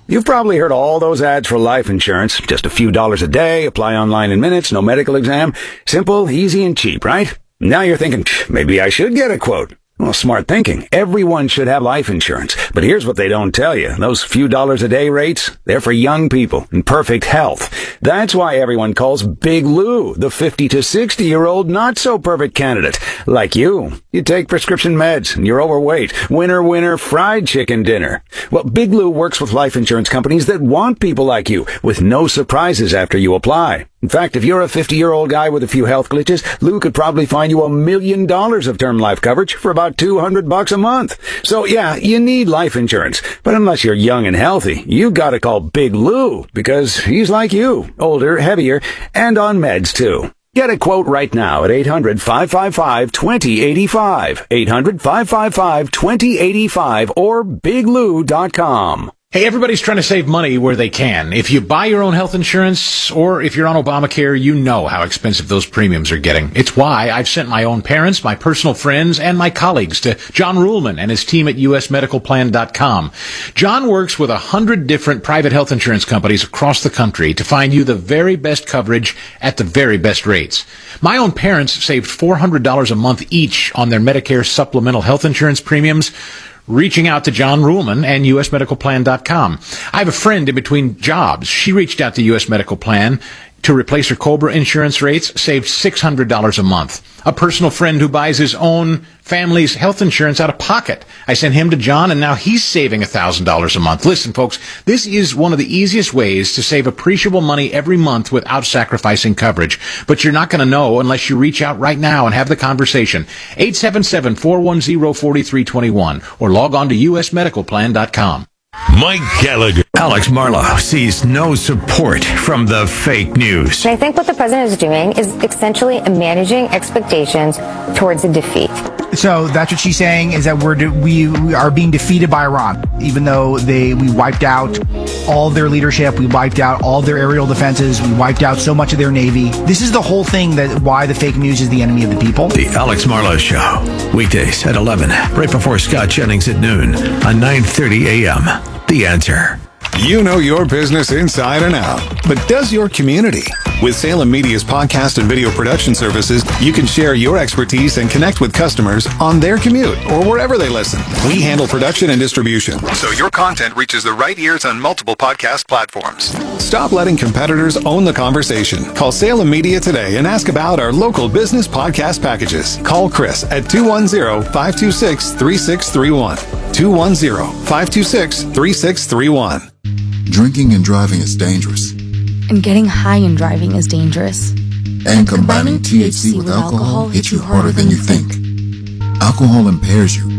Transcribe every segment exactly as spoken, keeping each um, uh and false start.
You've probably heard all those ads for life insurance. Just a few dollars a day, apply online in minutes, no medical exam. Simple, easy, and cheap, right? Now you're thinking, maybe I should get a quote. Well, smart thinking. Everyone should have life insurance. But here's what they don't tell you. Those few dollars a day rates, they're for young people in perfect health. That's why everyone calls Big Lou the fifty to sixty year old not so perfect candidate. Like you. You take prescription meds and you're overweight. Winner, winner, fried chicken dinner. Well, Big Lou works with life insurance companies that want people like you with no surprises after you apply. In fact, if you're a fifty-year-old guy with a few health glitches, Lou could probably find you a million dollars of term life coverage for about two hundred bucks a month. So yeah, you need life insurance. But unless you're young and healthy, you gotta call Big Lou because he's like you, older, heavier, and on meds too. Get a quote right now at eight hundred, five five five, two zero eight five, eight hundred, five five five, two zero eight five, or big lou dot com. Hey, everybody's trying to save money where they can. If you buy your own health insurance or if you're on Obamacare, you know how expensive those premiums are getting. It's why I've sent my own parents, my personal friends, and my colleagues to John Ruhlman and his team at U S medical plan dot com. John works with a hundred different private health insurance companies across the country to find you the very best coverage at the very best rates. My own parents saved four hundred dollars a month each on their Medicare supplemental health insurance premiums, reaching out to John Ruhlman and U S medical plan dot com. I have a friend in between jobs. She reached out to U S Medical Plan to replace her Cobra insurance rates, saved six hundred dollars a month. A personal friend who buys his own family's health insurance out of pocket. I sent him to John, and now he's saving one thousand dollars a month. Listen, folks, this is one of the easiest ways to save appreciable money every month without sacrificing coverage. But you're not going to know unless you reach out right now and have the conversation. eight seven seven, four one zero, four three two one or log on to U S medical plan dot com. Mike Gallagher. Alex Marlowe sees no support from the fake news. I think what the president is doing is essentially managing expectations towards a defeat. So that's what she's saying, is that we're de- we, we are being defeated by Iran, even though they we wiped out all their leadership, we wiped out all their aerial defenses, we wiped out so much of their navy. This is the whole thing, that why the fake news is the enemy of the people. The Alex Marlowe Show, weekdays at eleven, right before Scott Jennings at noon on nine thirty a.m. The Answer. You know your business inside and out, but does your community? With Salem Media's podcast and video production services, you can share your expertise and connect with customers on their commute or wherever they listen. We handle production and distribution, so your content reaches the right ears on multiple podcast platforms. Stop letting competitors own the conversation. Call Salem Media today and ask about our local business podcast packages. Call Chris at two one zero, five two six, three six three one. two one zero, five two six, three six three one. Drinking and driving is dangerous. And getting high and driving is dangerous. And combining T H C with alcohol hits you harder than you think. Alcohol impairs you.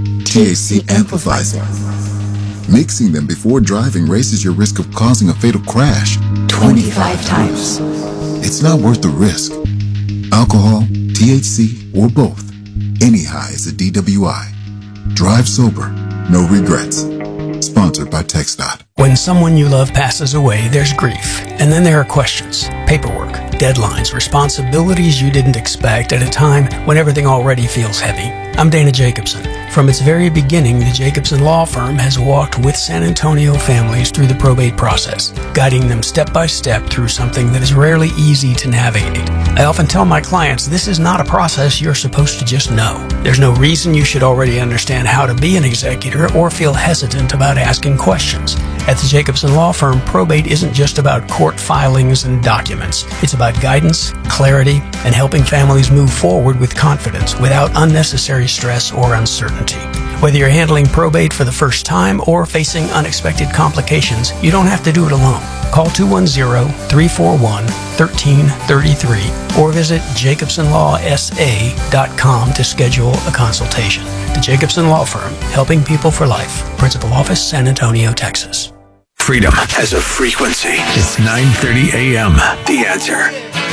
T H C amplifies it. Mixing them before driving raises your risk of causing a fatal crash twenty-five times. It's not worth the risk. Alcohol, T H C, or both. Any high is a D W I. Drive sober. No regrets. Sponsored by TxDOT. When someone you love passes away, there's grief. And then there are questions, paperwork, deadlines, responsibilities you didn't expect at a time when everything already feels heavy. I'm Dana Jacobson. From its very beginning, the Jacobson Law Firm has walked with San Antonio families through the probate process, guiding them step by step through something that is rarely easy to navigate. I often tell my clients this is not a process you're supposed to just know. There's no reason you should already understand how to be an executor or feel hesitant about asking questions. At the Jacobson Law Firm, probate isn't just about court filings and documents. It's about guidance, clarity, and helping families move forward with confidence without unnecessary stress or uncertainty. Whether you're handling probate for the first time or facing unexpected complications, you don't have to do it alone. Call two one zero, three four one, one three three three or visit jacobson law s a dot com to schedule a consultation. The Jacobson Law Firm, helping people for life. Principal Office, San Antonio, Texas. Freedom has a frequency. It's nine thirty a.m. The Answer.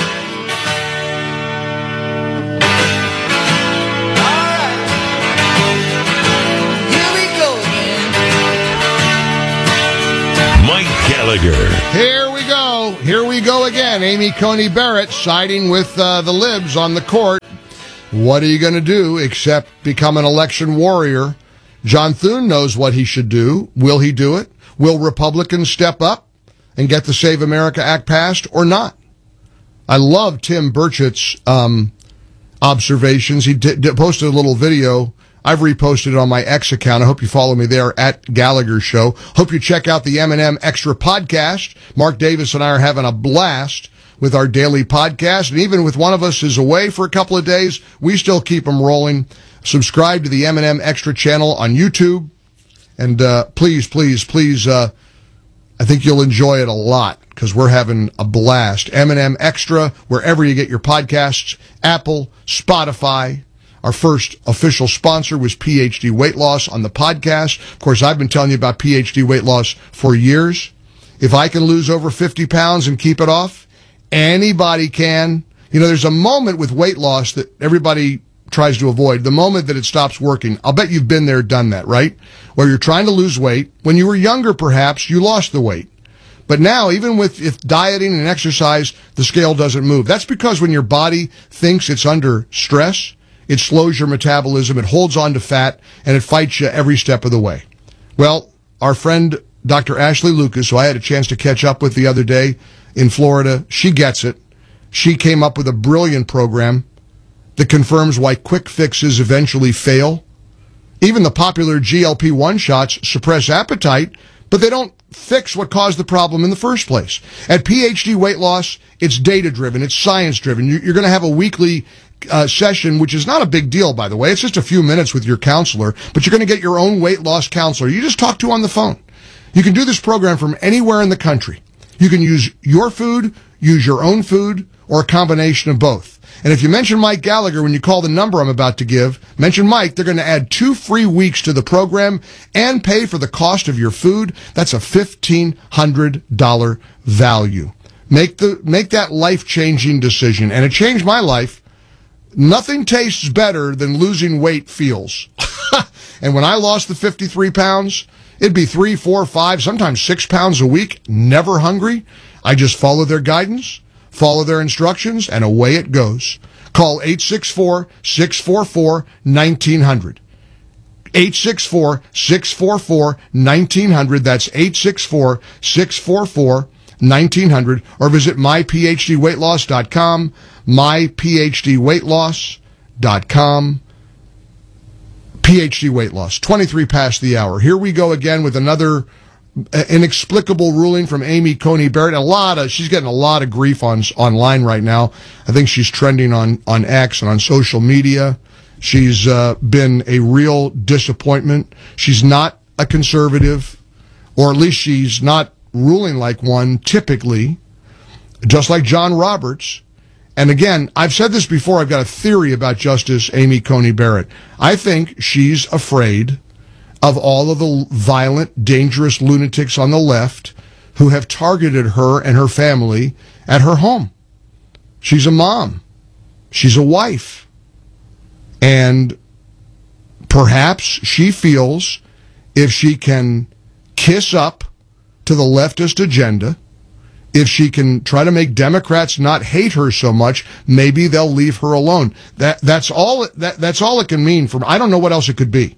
Mike Gallagher. Here we go. Here we go again. Amy Coney Barrett siding with uh, the libs on the court. What are you going to do except become an election warrior John Thune knows what he should do. Will he do it? Will Republicans step up and get the Save America Act passed or not? I love Tim Burchett's um, observations. He d- d- posted a little video. I've reposted it on my X account. I hope you follow me there at Gallagher Show. Hope you check out the M and M Extra podcast. Mark Davis and I are having a blast with our daily podcast. And even with one of us is away for a couple of days, we still keep them rolling. Subscribe to the M and M Extra channel on YouTube. And uh, please, please, please, uh, I think you'll enjoy it a lot because we're having a blast. M and M Extra, wherever you get your podcasts, Apple, Spotify. Our first official sponsor was P H D Weight Loss on the podcast. Of course, I've been telling you about P H D Weight Loss for years. If I can lose over fifty pounds and keep it off, anybody can. You know, there's a moment with weight loss that everybody tries to avoid, the moment that it stops working. I'll bet you've been there, done that, right? Where you're trying to lose weight. When you were younger, perhaps, you lost the weight. But now, even with if dieting and exercise, the scale doesn't move. That's because when your body thinks it's under stress, it slows your metabolism, it holds on to fat, and it fights you every step of the way. Well, our friend Doctor Ashley Lucas, who I had a chance to catch up with the other day in Florida, she gets it. She came up with a brilliant program that confirms why quick fixes eventually fail. Even the popular G L P one shots suppress appetite, but they don't fix what caused the problem in the first place. At P H D Weight Loss, it's data-driven, it's science-driven. You're going to have a weekly uh, session, which is not a big deal, by the way. It's just a few minutes with your counselor, but you're going to get your own weight loss counselor. You just talk to on the phone. You can do this program from anywhere in the country. You can use your food, use your own food, or a combination of both. And if you mention Mike Gallagher when you call the number I'm about to give, mention Mike, they're going to add two free weeks to the program and pay for the cost of your food. That's a fifteen hundred dollars value. Make the make that life-changing decision. And it changed my life. Nothing tastes better than losing weight feels. And when I lost the fifty-three pounds, it'd be three, four, five, sometimes six pounds a week, never hungry. I just follow their guidance, follow their instructions, and away it goes. Call eight six four, six four four, one nine zero zero. eight six four, six four four, one nine zero zero. That's eight six four, six four four, one nine zero zero. Or visit my p h d weight loss dot com, my p h d weight loss dot com. P H D Weight Loss, twenty-three past the hour. Here we go again with another inexplicable ruling from Amy Coney Barrett. A lot of, she's getting a lot of grief on online right now. I think she's trending on, on X and on social media. She's uh, been a real disappointment. She's not a conservative, or at least she's not ruling like one typically, just like John Roberts. And again, I've said this before, I've got a theory about Justice Amy Coney Barrett. I think she's afraid of all of the violent, dangerous lunatics on the left who have targeted her and her family at her home. She's a mom. She's a wife. And perhaps she feels if she can kiss up to the leftist agenda, if she can try to make Democrats not hate her so much, maybe they'll leave her alone. That that's all that that's all it can mean. For I don't know what else it could be.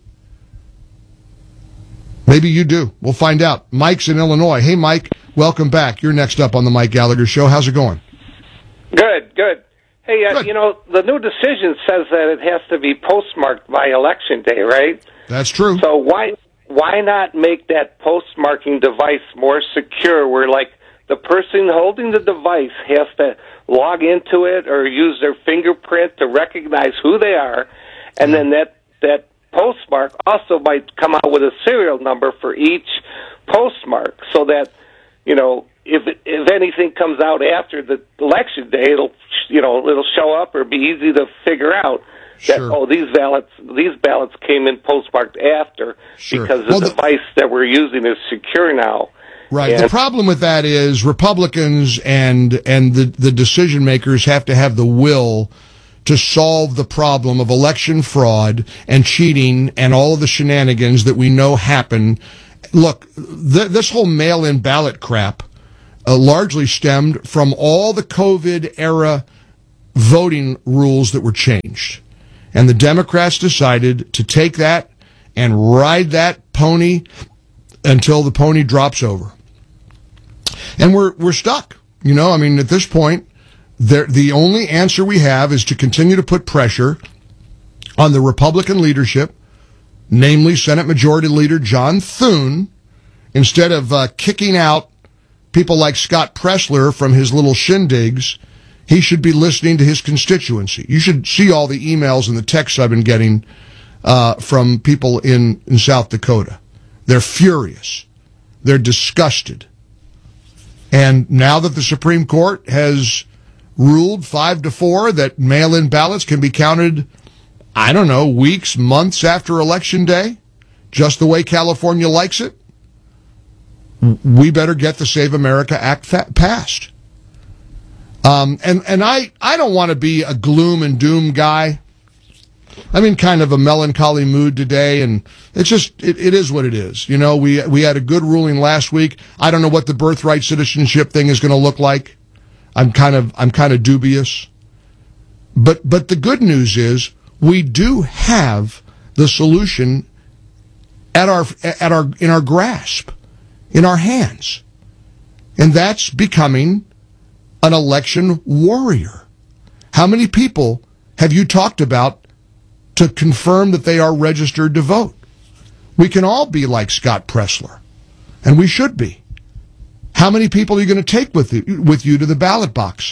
Maybe you do. We'll find out. Mike's in Illinois. Hey, Mike, welcome back. You're next up on the Mike Gallagher Show. How's it going? Good, good. Hey, uh, good. You know, the new decision says that it has to be postmarked by Election Day, right? That's true. So why why not make that postmarking device more secure, where, like, the person holding the device has to log into it or use their fingerprint to recognize who they are, and then that that postmark also might come out with a serial number for each postmark, so that, you know, if if anything comes out after the election day, it'll you know it'll show up or be easy to figure out that sure. oh these ballots these ballots came in postmarked after sure. because the well, device the- that we're using is secure now. Right. And the problem with that is Republicans and and the, the decision makers have to have the will to solve the problem of election fraud and cheating and all of the shenanigans that we know happen. Look, th- this whole mail-in ballot crap uh, largely stemmed from all the COVID-era voting rules that were changed. And the Democrats decided to take that and ride that pony until the pony drops over. And we're we're stuck. You know, I mean, at this point, there, the only answer we have is to continue to put pressure on the Republican leadership, namely Senate Majority Leader John Thune, instead of uh, kicking out people like Scott Pressler from his little shindigs. He should be listening to his constituency. You should see all the emails and the texts I've been getting uh, from people in, in South Dakota. They're furious. They're disgusted. And now that the Supreme Court has ruled five to four that mail-in ballots can be counted, I don't know, weeks, months after Election Day, just the way California likes it, we better get the Save America Act fa- passed. Um, and, and I, I don't want to be a gloom and doom guy. I'm in kind of a melancholy mood today, and it's just, it, it is what it is. You know, we, we had a good ruling last week. I don't know what the birthright citizenship thing is going to look like. I'm kind of, I'm kind of dubious. But, but the good news is we do have the solution at our, at our, in our grasp, in our hands. And that's becoming an election warrior. How many people have you talked about to confirm that they are registered to vote? We can all be like Scott Pressler, and we should be. How many people are you going to take with you, with you to the ballot box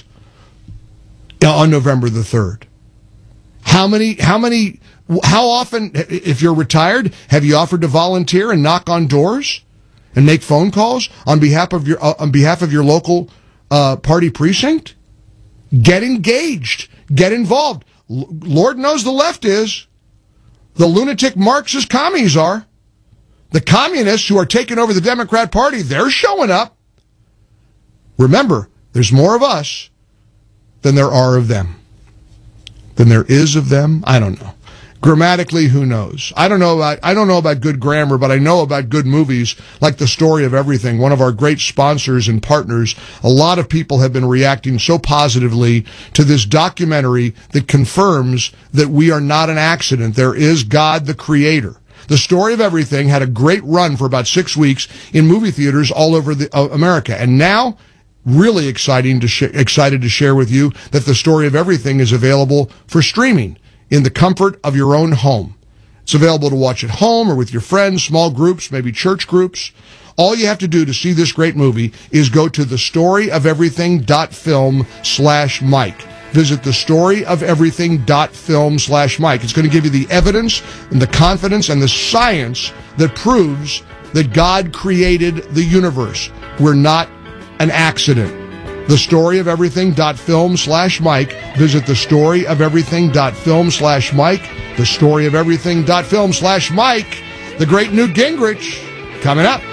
on November the third? How many, how many, how often, if you're retired, have you offered to volunteer and knock on doors and make phone calls on behalf of your, uh, on behalf of your local uh, party precinct? Get engaged. Get involved. L- Lord knows the left is. The lunatic Marxist commies are. The communists who are taking over the Democrat Party, they're showing up. Remember, there's more of us than there are of them. Than there is of them? I don't know. Grammatically, who knows? I don't know about, I don't know about good grammar, but I know about good movies like The Story of Everything, one of our great sponsors and partners. A lot of people have been reacting so positively to this documentary that confirms that we are not an accident. There is God, the Creator. The Story of Everything had a great run for about six weeks in movie theaters all over the, uh, America. And now, really exciting to sh- excited to share with you that The Story of Everything is available for streaming in the comfort of your own home. It's available to watch at home or with your friends, small groups, maybe church groups. All you have to do to see this great movie is go to thestoryofeverything.film slash Mike. Visit thestoryofeverything.film slash Mike. It's going to give you the evidence and the confidence and the science that proves that God created the universe. We're not an accident. thestoryofeverything.film slash Mike. Visit thestoryofeverything.film slash Mike. Thestoryofeverything.film slash Mike. The great Newt Gingrich coming up.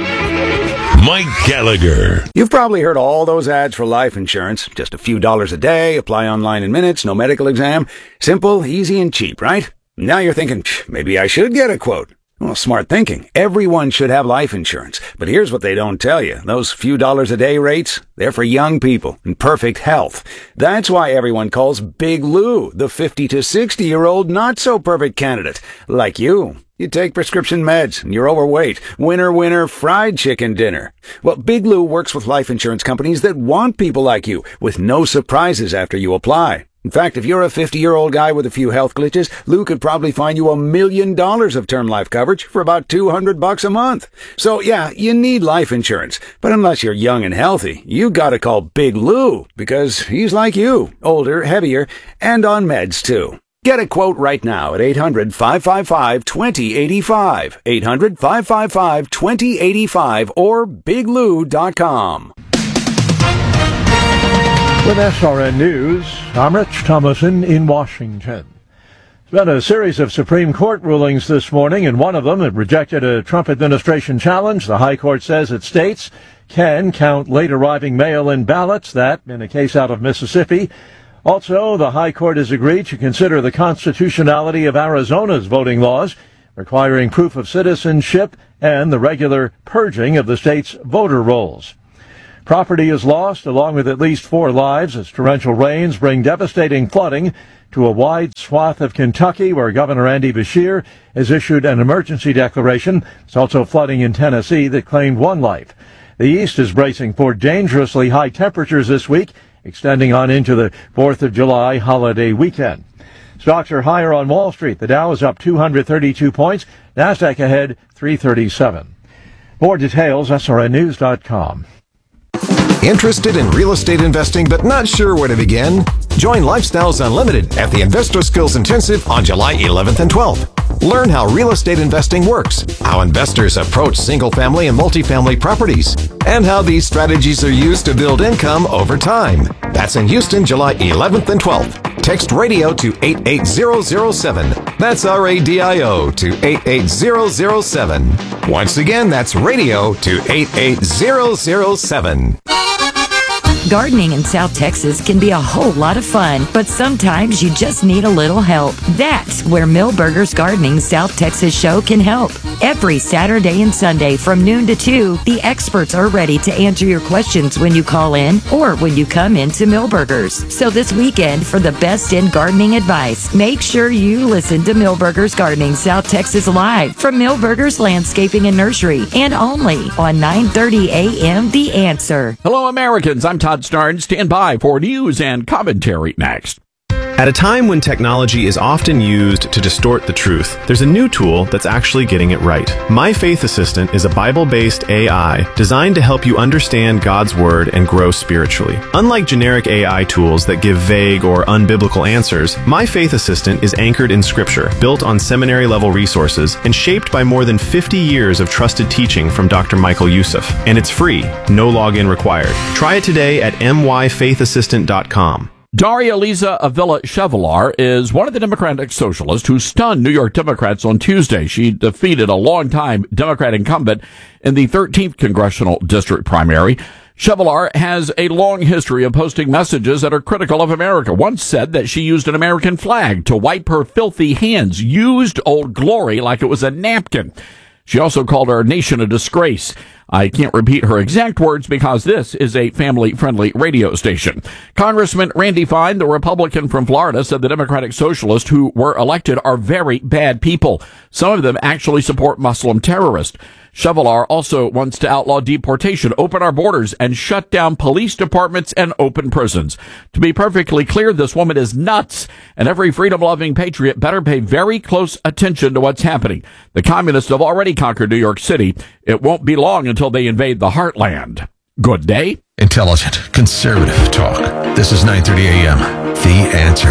Mike Gallagher. You've probably heard all those ads for life insurance. Just a few dollars a day, apply online in minutes, no medical exam. Simple, easy, and cheap, right? Now you're thinking, maybe I should get a quote. Well, smart thinking. Everyone should have life insurance. But here's what they don't tell you. Those few dollars a day rates, they're for young people in perfect health. That's why everyone calls Big Lou the fifty to sixty year old not so perfect candidate. Like you. You take prescription meds and you're overweight. Winner, winner, fried chicken dinner. Well, Big Lou works with life insurance companies that want people like you with no surprises after you apply. In fact, if you're a fifty-year-old guy with a few health glitches, Lou could probably find you a million dollars of term life coverage for about two hundred bucks a month. So yeah, you need life insurance. But unless you're young and healthy, you gotta call Big Lou because he's like you, older, heavier, and on meds too. Get a quote right now at eight hundred, five five five, two zero eight five, eight hundred, five five five, two zero eight five, or big lou dot com. With S R N News, I'm Rich Thomason in Washington. There's been a series of Supreme Court rulings this morning, and one of them that rejected a Trump administration challenge. The High Court says that states can count late-arriving mail-in ballots, that in a case out of Mississippi. Also, the High Court has agreed to consider the constitutionality of Arizona's voting laws, requiring proof of citizenship and the regular purging of the state's voter rolls. Property is lost, along with at least four lives, as torrential rains bring devastating flooding to a wide swath of Kentucky, where Governor Andy Beshear has issued an emergency declaration. It's also flooding in Tennessee that claimed one life. The East is bracing for dangerously high temperatures this week, extending on into the fourth of July holiday weekend. Stocks are higher on Wall Street. The Dow is up two hundred thirty-two points. NASDAQ ahead three thirty-seven. More details, S R N news dot com. Interested in real estate investing but not sure where to begin? Join Lifestyles Unlimited at the Investor Skills Intensive on July eleventh and twelfth. Learn how real estate investing works, how investors approach single-family and multifamily properties, and how these strategies are used to build income over time. That's in Houston, July eleventh and twelfth. Text RADIO to eight eight zero zero seven. That's R A D I O to eight eight zero zero seven. Once again, that's RADIO to eight eight zero zero seven. Gardening in South Texas can be a whole lot of fun, but sometimes you just need a little help. That's where Millburgers Gardening South Texas Show can help. Every Saturday and Sunday from noon to two, the experts are ready to answer your questions when you call in or when you come into Millburgers. So this weekend, for the best in gardening advice, make sure you listen to Millburgers Gardening South Texas Live from Millburgers Landscaping and Nursery, and only on nine thirty a.m. The Answer. Hello, Americans. I'm Todd Starnes. Stand by for news and commentary next. At a time when technology is often used to distort the truth, there's a new tool that's actually getting it right. My Faith Assistant is a Bible-based A I designed to help you understand God's Word and grow spiritually. Unlike generic A I tools that give vague or unbiblical answers, My Faith Assistant is anchored in Scripture, built on seminary-level resources, and shaped by more than fifty years of trusted teaching from Doctor Michael Youssef. And it's free, no login required. Try it today at m y faith assistant dot com. Daria Liza Avila Chevalier is one of the Democratic socialists who stunned New York Democrats on Tuesday. She defeated a longtime Democrat incumbent in the thirteenth Congressional District primary. Chevalier has a long history of posting messages that are critical of America. Once said that she used an American flag to wipe her filthy hands, used Old Glory like it was a napkin. She also called our nation a disgrace. I can't repeat her exact words because this is a family-friendly radio station. Congressman Randy Fine, the Republican from Florida, said the Democratic Socialists who were elected are very bad people. Some of them actually support Muslim terrorists. Chevalier also wants to outlaw deportation, open our borders, and shut down police departments and open prisons. To be perfectly clear, this woman is nuts, and every freedom-loving patriot better pay very close attention to what's happening. The communists have already conquered New York City. It won't be long until they invade the heartland. Good day. Intelligent, conservative talk. This is nine thirty a.m. The Answer.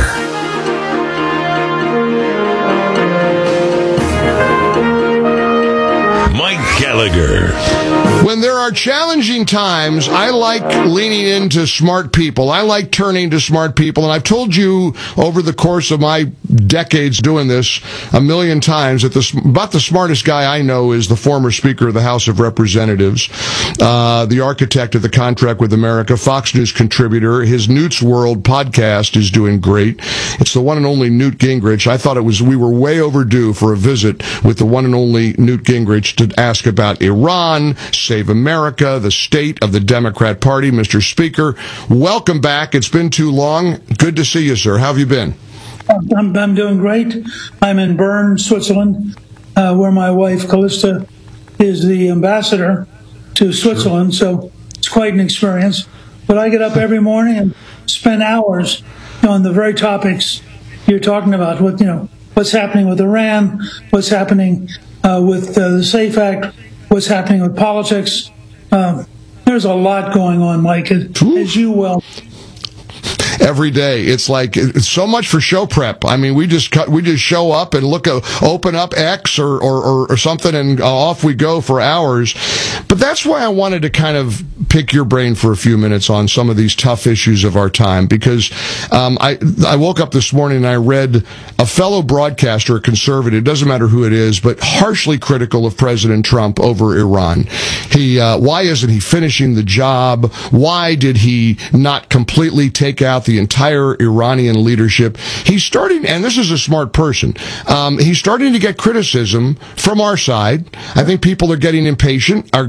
Gallagher. When there are challenging times, I like leaning into smart people. I like turning to smart people. And I've told you over the course of my decades doing this a million times that the, about the smartest guy I know is the former Speaker of the House of Representatives, uh, the architect of the contract with America, Fox News contributor. His Newt's World podcast is doing great. It's the one and only Newt Gingrich. I thought it was, we were way overdue for a visit with the one and only Newt Gingrich to ask about Iran, Save America, the state of the Democrat Party. Mister Speaker, welcome back. It's been too long. Good to see you, sir. How have you been? I'm, I'm doing great. I'm in Bern, Switzerland, uh, where my wife, Callista, is the ambassador to Switzerland. Sure. So it's quite an experience. But I get up every morning and spend hours on the very topics you're talking about. What, you know, what's happening with Iran, what's happening uh, with uh, the SAFE Act, what's happening with politics. Um, there's a lot going on, Mike, as you well. Every day, it's like it's so much for show prep. I mean, we just cut, we just show up and look, uh, open up X or, or or something, and off we go for hours. But that's why I wanted to kind of pick your brain for a few minutes on some of these tough issues of our time, because um, I I woke up this morning and I read a fellow broadcaster, a conservative, doesn't matter who it is, but harshly critical of President Trump over Iran. He uh, why isn't he finishing the job? Why did he not completely take out the entire Iranian leadership? He's starting, and this is a smart person, um, he's starting to get criticism from our side. I think people are getting impatient, are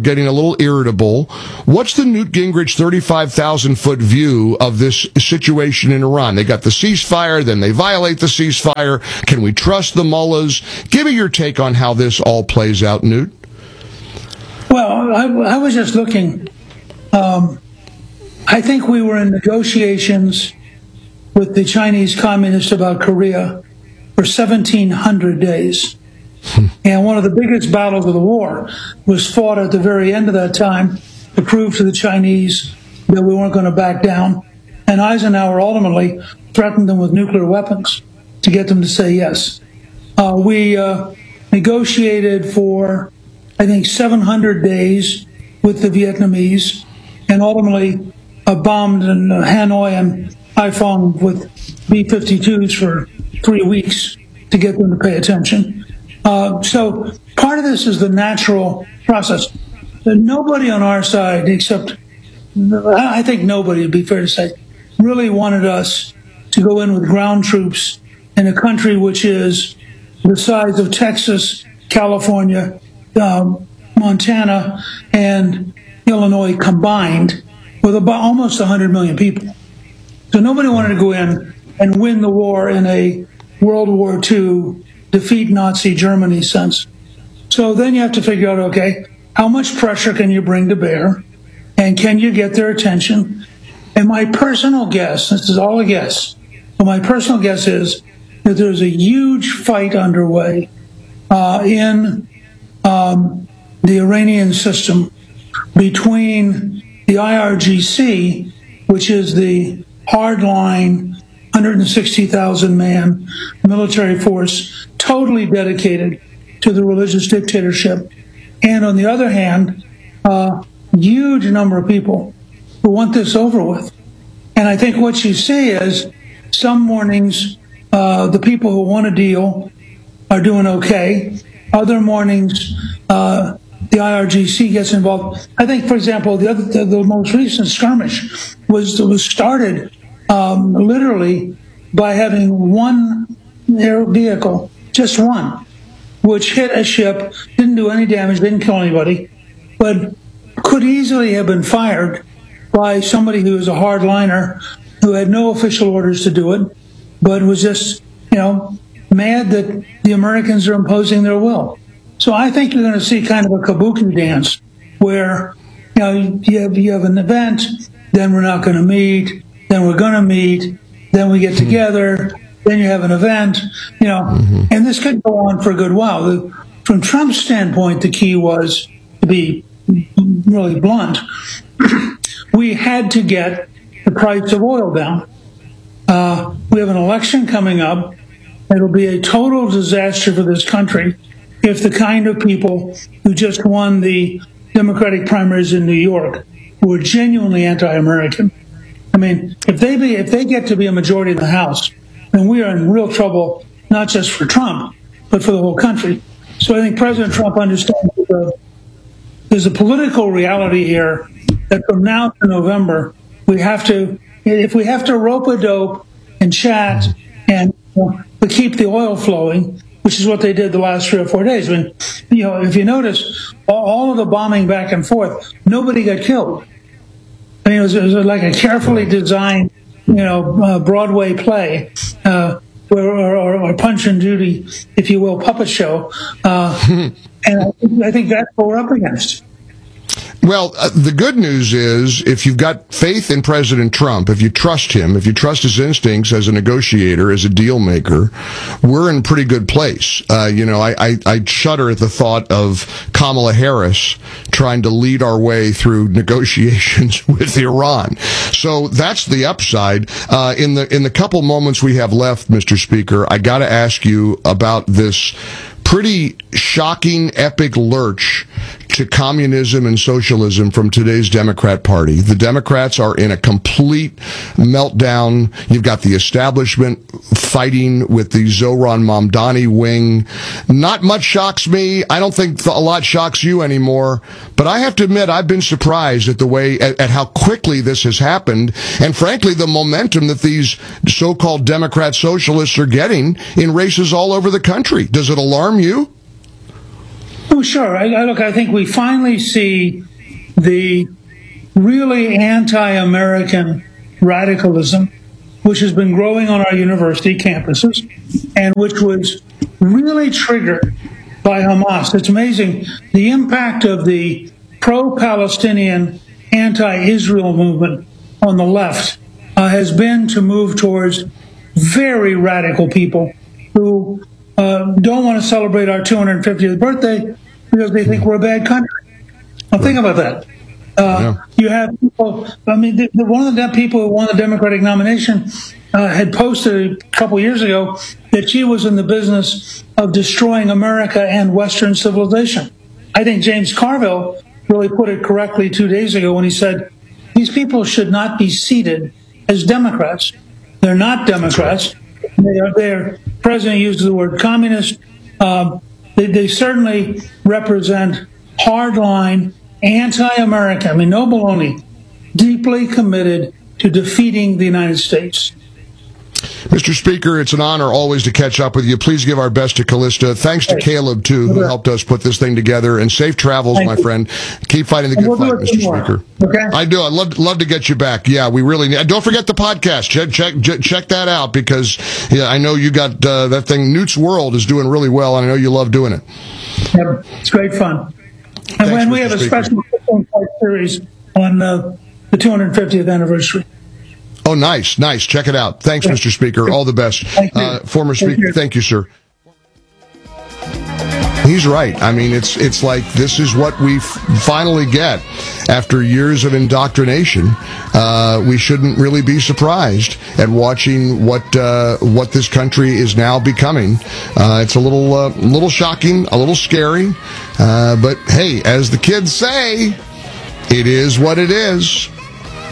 getting a little irritable. What's the Newt Gingrich thirty-five thousand foot view of this situation in Iran? They got the ceasefire, then they violate the ceasefire. Can we trust the mullahs? Give me your take on how this all plays out, Newt. Well, I, I was just looking. Um, I think we were in negotiations with the Chinese Communists about Korea for seventeen hundred days. And one of the biggest battles of the war was fought at the very end of that time to prove to the Chinese that we weren't going to back down. And Eisenhower ultimately threatened them with nuclear weapons to get them to say yes. Uh, we uh, negotiated for, I think, seven hundred days with the Vietnamese, and ultimately uh, bombed in uh, Hanoi and Haiphong with B fifty-twos for three weeks to get them to pay attention. Uh, so part of this is the natural process. Nobody on our side, except, I think nobody, it'd be fair to say, really wanted us to go in with ground troops in a country which is the size of Texas, California, um, Montana, and Illinois combined, with about almost one hundred million people. So nobody wanted to go in and win the war in a World War Two defeat Nazi Germany sense. So then you have to figure out, okay, how much pressure can you bring to bear, and can you get their attention? And my personal guess, this is all a guess, but my personal guess is that there's a huge fight underway uh, in um, the Iranian system between the I R G C, which is the hardline one hundred sixty thousand man military force totally dedicated to the religious dictatorship, and on the other hand, a huge number of people who want this over with. And I think what you see is some mornings uh, the people who want a deal are doing okay. Other mornings uh, the I R G C gets involved. I think, for example, the other, the, the most recent skirmish was was started um, literally by having one air vehicle, just one, which hit a ship, didn't do any damage, didn't kill anybody, but could easily have been fired by somebody who was a hardliner who had no official orders to do it, but was just, you know, mad that the Americans are imposing their will. So I think you're going to see kind of a kabuki dance where, you know, you have, you have an event, then we're not going to meet, then we're going to meet, then we get together, then you have an event, you know, mm-hmm. and this could go on for a good while. The, from Trump's standpoint, the key was, to be really blunt, we had to get the price of oil down. Uh, we have an election coming up. It'll be a total disaster for this country if the kind of people who just won the Democratic primaries in New York were genuinely anti-American. I mean, if they be, if they get to be a majority in the House, then we are in real trouble, not just for Trump, but for the whole country. So I think President Trump understands that the, there's a political reality here that from now to November, we have to, if we have to rope-a-dope and chat and uh, keep the oil flowing, which is what they did the last three or four days. I mean, you know, if you notice, all of the bombing back and forth, nobody got killed. I mean, it was, it was like a carefully designed, you know, uh, Broadway play, uh, or, or, or Punch and Judy, if you will, puppet show. Uh, and I think, I think that's what we're up against. Well, uh, the good news is if you've got faith in President Trump, if you trust him, if you trust his instincts as a negotiator, as a deal maker, we're in a pretty good place. Uh, you know, I, I, I shudder at the thought of Kamala Harris trying to lead our way through negotiations with Iran. So that's the upside. Uh, in the, in the couple moments we have left, Mister Speaker, I got to ask you about this pretty shocking, epic lurch to communism and socialism from today's Democrat Party. The Democrats are in a complete meltdown. You've got the establishment fighting with the Zohran Mamdani wing. Not much shocks me. I don't think a lot shocks you anymore. But I have to admit, I've been surprised at the way, at, at how quickly this has happened, and frankly, the momentum that these so-called Democrat socialists are getting in races all over the country. Does it alarm you? Oh, sure. I, I, look, I think we finally see the really anti-American radicalism, which has been growing on our university campuses and which was really triggered by Hamas. It's amazing the impact of the pro-Palestinian, anti-Israel movement on the left uh, has been to move towards very radical people who uh, don't want to celebrate our two hundred fiftieth birthday because they think we're a bad country. Now think about that. Uh, yeah. You have people, I mean, the, the, one of the people who won the Democratic nomination uh, had posted a couple years ago that she was in the business of destroying America and Western civilization. I think James Carville really put it correctly two days ago when he said, these people should not be seated as Democrats. They're not Democrats. They are, their president uses the word communist. Uh, they, they certainly represent hardline, anti-American, I mean, no baloney, deeply committed to defeating the United States. Mister Speaker, it's an honor always to catch up with you. Please give our best to Callista. Thanks to Caleb, too, who helped us put this thing together. And safe travels, Thank my you. friend. Keep fighting the good we'll fight, Mister tomorrow. Speaker. Okay. I do. I'd love, love to get you back. Yeah, we really need. Don't forget the podcast. Check check check that out because yeah, I know you got uh, that thing. Newt's World is doing really well, and I know you love doing it. Yeah, it's great fun. And Thanks, when we Mister have a Speaker. special fifteen-part series on uh, the two hundred fiftieth anniversary. Oh, nice, nice. Check it out. Thanks, Mister Speaker. All the best. Uh, former Speaker, thank you, sir. He's right. I mean, it's it's like this is what we f- finally get after years of indoctrination. Uh, we shouldn't really be surprised at watching what uh, what this country is now becoming. Uh, it's a little uh, little shocking, a little scary, uh, but hey, as the kids say, it is what it is.